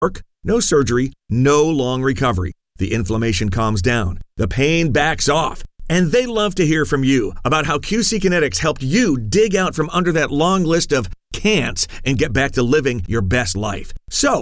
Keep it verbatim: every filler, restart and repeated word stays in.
work, no surgery, no long recovery. The inflammation calms down, the pain backs off, and they love to hear from you about how Q C Kinetics helped you dig out from under that long list of can'ts and get back to living your best life. So,